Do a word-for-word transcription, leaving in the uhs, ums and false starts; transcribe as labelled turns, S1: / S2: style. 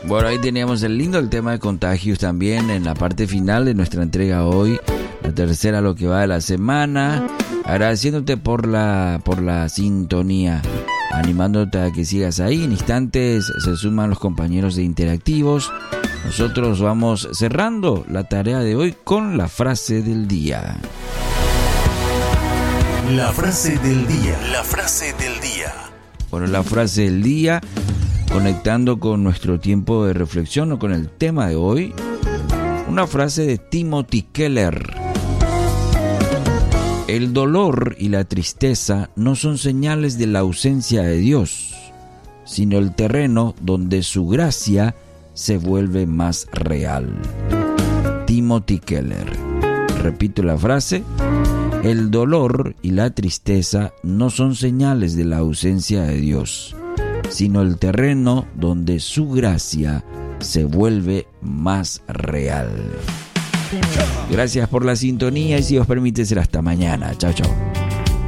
S1: Bueno, ahí teníamos el lindo el tema de contagios también en la parte final de nuestra entrega hoy, la tercera lo que va de la semana, agradeciéndote por la por la sintonía, animándote a que sigas ahí. En instantes se suman los compañeros de Interactivos. Nosotros vamos cerrando la tarea de hoy con la frase del día.
S2: La frase del día. La frase del día.
S1: Bueno, la frase del día, conectando con nuestro tiempo de reflexión o con el tema de hoy, una frase de Timothy Keller. El dolor y la tristeza no son señales de la ausencia de Dios, sino el terreno donde su gracia se vuelve más real. Timothy Keller. Repito la frase. El dolor y la tristeza no son señales de la ausencia de Dios, sino el terreno donde su gracia se vuelve más real. Gracias por la sintonía y si os permite será hasta mañana. Chao, chao.